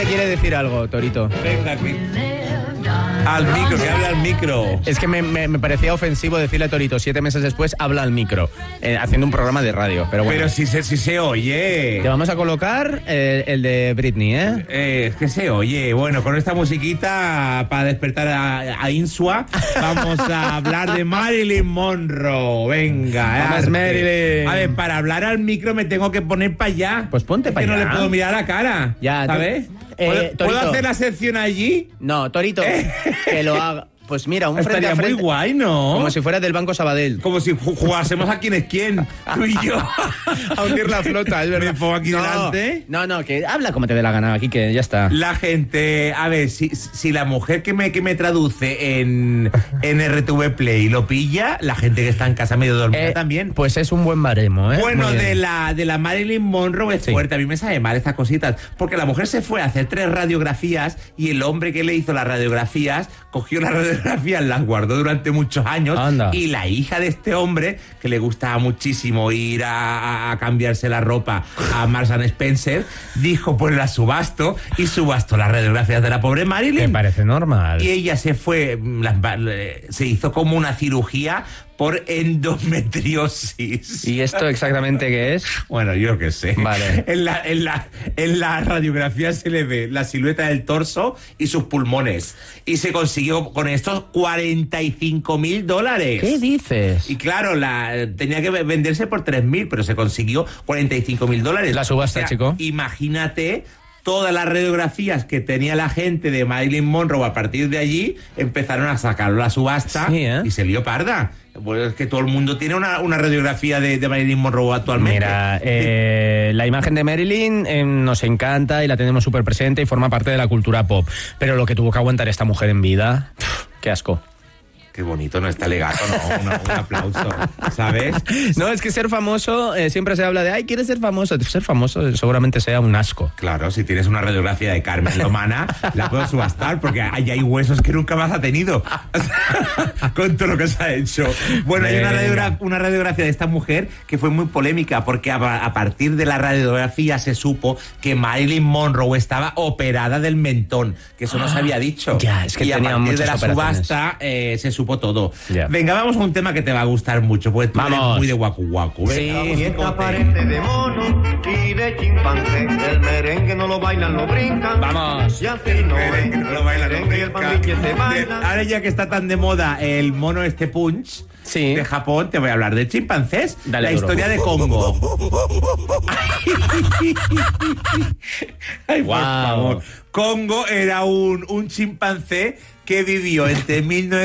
te quiere decir algo, Torito. Venga, aquí. Al micro, que habla al micro. Es que me parecía ofensivo decirle a Torito 7 meses después, habla al micro, haciendo un programa de radio. Pero bueno. Pero si se oye. Te vamos a colocar el de Britney, ¿eh? Es que se oye. Bueno, con esta musiquita para despertar a Insua, vamos a hablar de Marilyn Monroe. Venga, Vamos, Marilyn. A ver, para hablar al micro me tengo que poner para allá. Pues ponte para allá. allá. Que no le puedo mirar la cara. Ya, ¿sabes? Torito. ¿Puedo hacer la sección allí? No, Torito, que lo haga. Pues mira, un frente Estaría a frente. muy guay, ¿no? Como si fuera del Banco Sabadell. Como si jugásemos a quién es quién, tú y yo. A hundir la flota, es verdad. Me pongo aquí delante. No, que habla como te dé la gana aquí, que ya está. La gente, a ver, si la mujer que me traduce en RTV Play lo pilla, la gente que está en casa medio dormida también. Pues es un buen baremo, ¿eh? Bueno, de la Marilyn Monroe es fuerte. A mí me sabe mal estas cositas. Porque la mujer se fue a hacer 3 radiografías y el hombre que le hizo las radiografías cogió las radiografías, las guardó durante muchos años. Anda. Y la hija de este hombre, que le gustaba muchísimo ir a cambiarse la ropa a Marks & Spencer, dijo, pues la subasto, y subastó las radiografías de la pobre Marilyn. Me parece normal. Y ella se fue, se hizo como una cirugía por endometriosis. ¿Y esto exactamente qué es? Bueno, yo qué sé. Vale. En la radiografía se le ve la silueta del torso y sus pulmones. Y se consiguió con estos $45,000. ¿Qué dices? Y claro, tenía que venderse por 3.000, pero se consiguió $45,000. La subasta, chico. Imagínate todas las radiografías que tenía la gente de Marilyn Monroe. A partir de allí empezaron a sacarlo a la subasta. Sí, ¿eh? Y se lió parda. Pues es que todo el mundo tiene una radiografía de Marilyn Monroe actualmente. Mira, la imagen de Marilyn nos encanta y la tenemos súper presente y forma parte de la cultura pop. Pero lo que tuvo que aguantar esta mujer en vida, qué asco. Qué bonito, no está legato, ¿no? Un aplauso, ¿sabes? No, es que ser famoso, siempre se habla de, ay, ¿quieres ser famoso? Ser famoso seguramente sea un asco. Claro, si tienes una radiografía de Carmen Lomana, la puedo subastar, porque hay huesos que nunca más ha tenido. Con todo lo que se ha hecho. Bueno, hay una radiografía de esta mujer que fue muy polémica, porque a partir de la radiografía se supo que Marilyn Monroe estaba operada del mentón, que eso no se había dicho. Ya, es que y a tenía partir de la muchas operaciones. subasta se supo todo. Yeah. Venga, vamos a un tema que te va a gustar mucho, porque tú eres muy de guacu guacu. Sí. Esta parece de mono y de chimpancé, el merengue no lo bailan, lo brincan. Vamos. Y así no es. No lo bailan, El merengue y el pambiche se bailan. Ahora ya que está tan de moda el mono Punch Sí. de Japón, te voy a hablar de chimpancés. Dale, la duro. historia de Congo. Ay, por Wow. favor. Congo era un chimpancé que vivió entre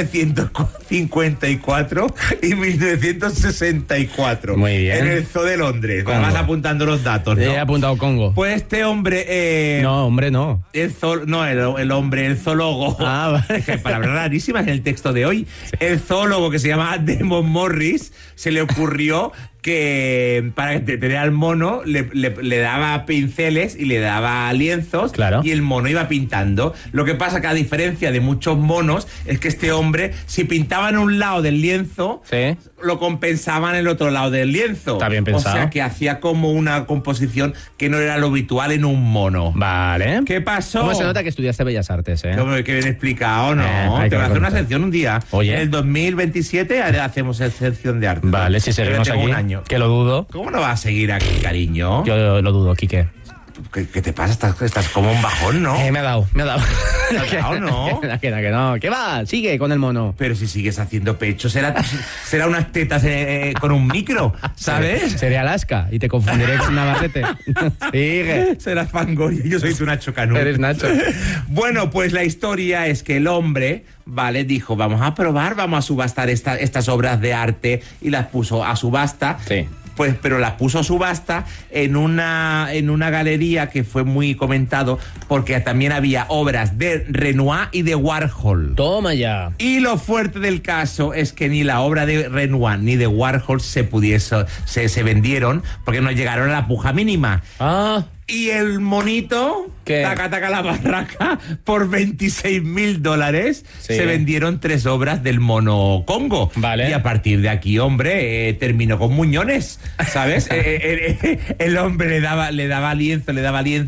1954 y 1964. Muy bien. En el Zoo de Londres. Congo. Vas apuntando los datos, ¿no? He apuntado Congo. Pues este hombre... No, hombre, no. el zoólogo. Ah, vale. Es que hay palabras rarísimas en el texto de hoy. El zoólogo, que se llama Demon Morris, se le ocurrió que para tener al mono le daba pinceles y le daba lienzos. Claro. Y el mono iba pintando. Lo que pasa que, a diferencia de muchos monos, es que este hombre, si pintaba en un lado del lienzo, Sí. lo compensaba en el otro lado del lienzo. Está bien pensado. O sea, que hacía como una composición que no era lo habitual en un mono. Vale. ¿Qué pasó? ¿Cómo se nota que estudiaste Bellas Artes, eh? Qué bien explicado, ¿no? Hay Te que voy a hacer una reconocer. sección un día. Oye. En el 2027 hacemos sección de arte. Vale, si Pero seguimos tengo aquí. un año. Que lo dudo. ¿Cómo no vas a seguir aquí, cariño? Yo lo dudo, Quique. ¿Qué te pasa? Estás como un bajón, ¿no? Me ha dado. ¿Te ha dado, no? Que no. ¿Qué va? Sigue con el mono. Pero si sigues haciendo pecho, será unas tetas con un micro, ¿sabes? Seré Alaska y te confundiré con Navarrete. Sigue. Será Fangoria y yo soy tu Nacho Canut. Eres Nacho. Bueno, pues la historia es que el hombre, vale, dijo, vamos a probar, vamos a subastar estas obras de arte, y las puso a subasta. Sí. Pues, pero las puso a subasta en una galería que fue muy comentado, porque también había obras de Renoir y de Warhol. Toma ya. Y lo fuerte del caso es que ni la obra de Renoir ni de Warhol se vendieron, porque no llegaron a la puja mínima. Ah. Y el monito, ¿qué? taca la barraca, por $26,000 Sí. se vendieron 3 obras del mono Congo. Vale. Y a partir de aquí, hombre, terminó con muñones, ¿sabes? El hombre le daba lienzo,